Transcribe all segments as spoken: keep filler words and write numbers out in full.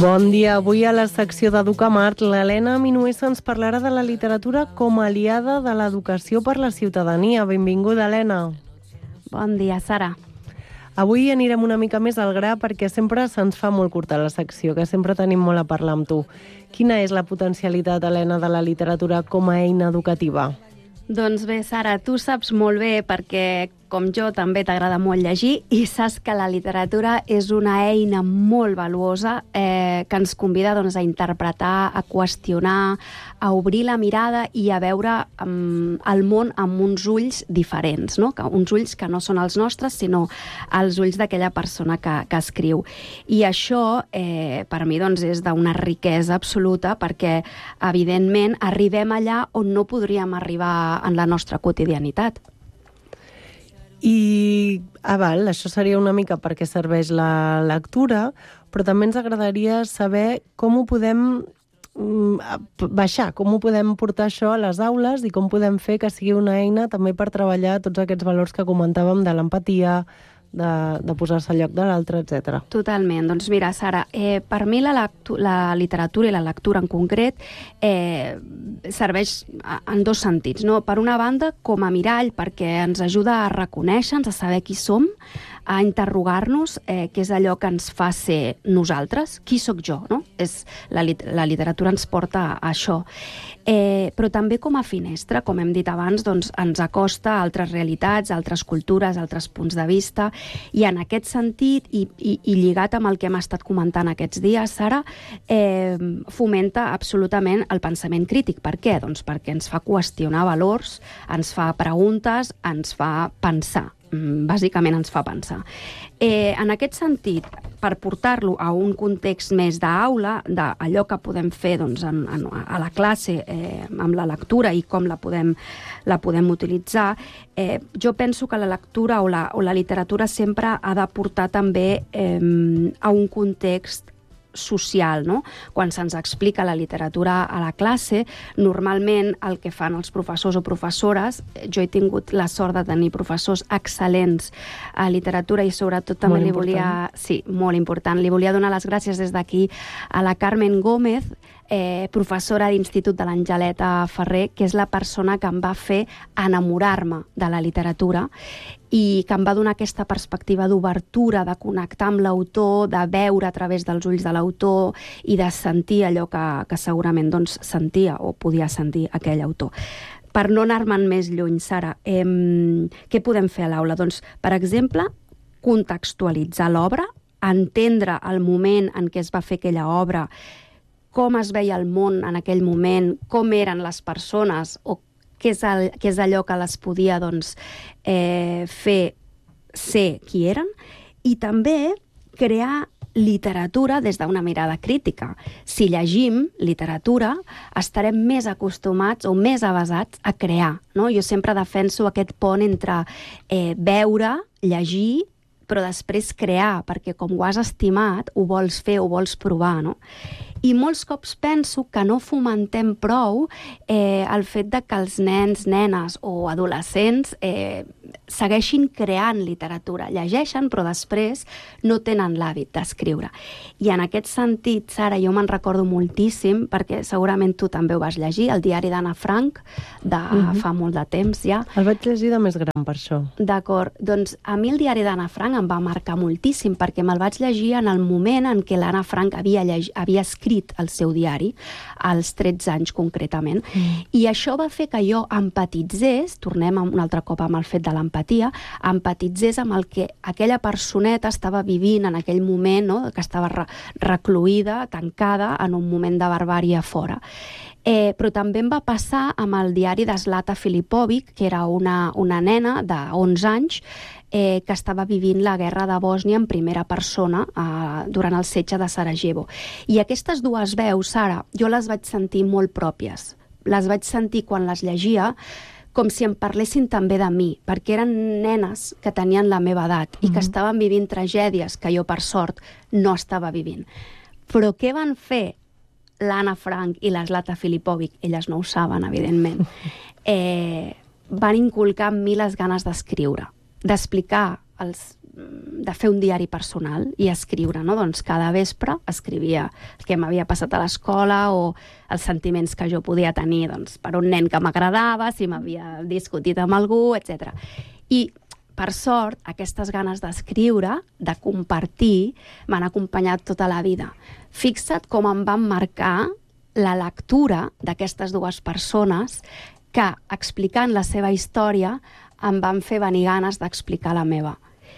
Bon dia. Avui a la secció d'Educamart, l'Helena Minuessa ens parlarà de la literatura com a aliada de l'educació per la ciutadania. Benvinguda, Helena. Bon dia, Sara. Avui anirem una mica més al gra perquè sempre se'ns fa molt curta la secció, que sempre tenim molt a parlar amb tu. Quina és la potencialitat, Helena, de la literatura com a eina educativa? Doncs bé, Sara, tu saps molt bé perquè, com jo, també t'agrada molt llegir i saps que la literatura és una eina molt valuosa eh, que ens convida doncs, a interpretar, a qüestionar, a obrir la mirada i a veure um, el món amb uns ulls diferents, no? Que, uns ulls que no són els nostres, sinó els ulls d'aquella persona que, que escriu. I això, eh, per mi, doncs, és d'una riquesa absoluta perquè, evidentment, arribem allà on no podríem arribar en la nostra quotidianitat. I, ah, val, això seria una mica perquè serveix la lectura, però també ens agradaria saber com ho podem mm, baixar, com ho podem portar això a les aules i com podem fer que sigui una eina també per treballar tots aquests valors que comentàvem de l'empatia, de, de posar-se al lloc de l'altre, etcètera. Totalment. Doncs mira, Sara, eh, per mi la, lectu- la literatura i la lectura en concret eh, serveix en dos sentits, no? Per una banda, com a mirall, perquè ens ajuda a reconèixer-nos, a saber qui som, a interrogar-nos eh, què és allò que ens fa ser nosaltres, qui sóc jo, no? És, la, lit- la literatura ens porta a, a això. Eh, però també com a finestra, com hem dit abans, doncs, ens acosta a altres realitats, a altres cultures, a altres punts de vista, i en aquest sentit, i, i, i lligat amb el que hem estat comentant aquests dies, Sara, eh, fomenta absolutament el pensament crític. Per què? Doncs perquè ens fa qüestionar valors, ens fa preguntes, ens fa pensar. Bàsicament ens fa pensar. Eh, en aquest sentit, per portar-lo a un context més d'aula, d'allò que podem fer doncs, en, en, a la classe eh, amb la lectura i com la podem, la podem utilitzar, eh, jo penso que la lectura o la, o la literatura sempre ha de portar també eh, a un context social, no? Quan se'ns explica la literatura a la classe, normalment el que fan els professors o professores, jo he tingut la sort de tenir professors excel·lents a literatura i sobretot també molt li volia... important. Sí, molt important. Li volia donar les gràcies des d'aquí a la Carmen Gómez, eh, professora d'Institut de l'Angeleta Ferrer, que és la persona que em va fer enamorar-me de la literatura i que em va donar aquesta perspectiva d'obertura, de connectar amb l'autor, de veure a través dels ulls de l'autor i de sentir allò que, que segurament doncs, sentia o podia sentir aquell autor. Per no anar-me'n més lluny, Sara, eh, què podem fer a l'aula? Doncs, per exemple, contextualitzar l'obra, entendre el moment en què es va fer aquella obra, com es veia el món en aquell moment, com eren les persones o què és, el, què és allò que les podia doncs, eh, fer ser qui eren, i també crear literatura des d'una mirada crítica. Si llegim literatura, estarem més acostumats o més avasats a crear. No? Jo sempre defenso aquest pont entre eh, veure, llegir, però després crear, perquè com ho has estimat, ho vols fer, ho vols provar, no? I molts cops penso que no fomentem prou eh, el fet de que els nens, nenes o adolescents eh, segueixin creant literatura. Llegeixen, però després no tenen l'hàbit d'escriure. I en aquest sentit, Sara, jo me'n recordo moltíssim, perquè segurament tu també ho vas llegir, el diari d'Anna Frank, de uh-huh. fa molt de temps ja. El vaig llegir de més gran per això. D'acord. Doncs a mi el diari d'Anna Frank em va marcar moltíssim, perquè me'l vaig llegir en el moment en què l'Anna Frank havia, lleg... havia escrit el seu diari, als tretze anys concretament, mm. i això va fer que jo empatitzés, tornem un altre cop amb el fet de l'empatia, empatitzés amb el que aquella personeta estava vivint en aquell moment, no? Que estava re recluïda, tancada, en un moment de barbària fora. Eh, però també em va passar amb el diari de Zlata Filipovic, que era una, una nena d'onze anys, eh, que estava vivint la guerra de Bòsnia en primera persona eh, durant el setge de Sarajevo. I aquestes dues veus, Sara, jo les vaig sentir molt pròpies. Les vaig sentir quan les llegia com si em parlessin també de mi, perquè eren nenes que tenien la meva edat i que estaven vivint tragèdies que jo, per sort, no estava vivint. Però què van fer l'Anna Frank i la Zlata Filipovic? Elles no ho saben, evidentment. Eh, van inculcar en mi les ganes d'escriure, d'explicar als de fer un diari personal i escriure, no? Doncs cada vespre escrivia el que m'havia passat a l'escola o els sentiments que jo podia tenir doncs, per un nen que m'agradava, si m'havia discutit amb algú, etcètera. I, per sort, aquestes ganes d'escriure, de compartir, m'han acompanyat tota la vida. Fixa't com em van marcar la lectura d'aquestes dues persones que, explicant la seva història, em van fer venir ganes d'explicar la meva.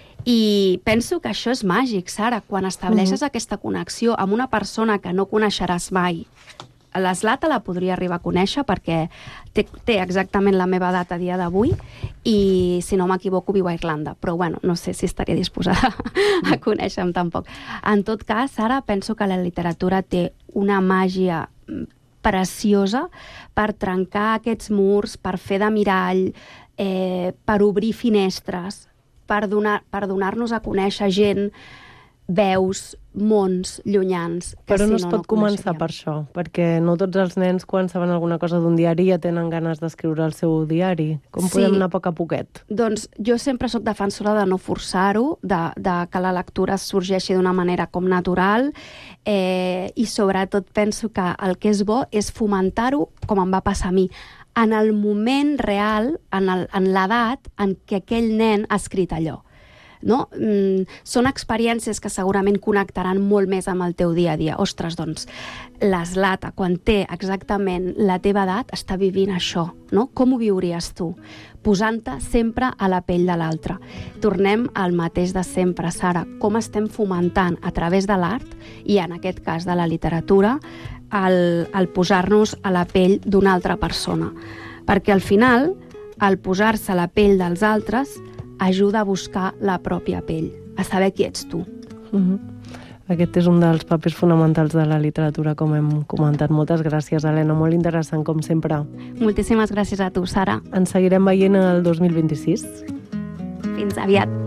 I penso que això és màgic, Sara, quan estableixes mm. aquesta connexió amb una persona que no coneixeràs mai. L'Eslata la podria arribar a conèixer perquè té, té exactament la meva edat a dia d'avui i, si no m'equivoco, viu a Irlanda. Però, bueno, no sé si estaria disposada a conèixer-me tampoc. En tot cas, Sara, penso que la literatura té una màgia preciosa per trencar aquests murs, per fer de mirall, eh, per obrir finestres, per donar, per donar-nos a conèixer gent, veus, mons llunyans. Que Però no si es pot no començar per això, perquè no tots els nens, quan saben alguna cosa d'un diari, ja tenen ganes d'escriure el seu diari. Com Sí. podem anar a poc a poquet? Doncs jo sempre sóc defensora de no forçar-ho, de, de que la lectura sorgeixi d'una manera com natural, eh, i sobretot penso que el que és bo és fomentar-ho, com em va passar a mi, en el moment real, en el- en l'edat en què aquell nen ha escrit allò. No? Mm, són experiències que segurament connectaran molt més amb el teu dia a dia. Ostres, doncs, l'Eslata, quan té exactament la teva edat, està vivint això, no? Com ho viuries tu? Posant-te sempre a la pell de l'altre. Tornem al mateix de sempre, Sara. Com estem fomentant a través de l'art, i en aquest cas de la literatura, el, el posar-nos a la pell d'una altra persona. Perquè al final, el posar-se a la pell dels altres ajuda a buscar la pròpia pell, a saber qui ets tu. Mhm. Aquest és un dels papers fonamentals de la literatura, com hem comentat. Moltes gràcies, Helena, molt interessant, com sempre. Moltíssimes gràcies a tu, Sara. Ens seguirem veient el dos mil vint-i-sis. Fins aviat.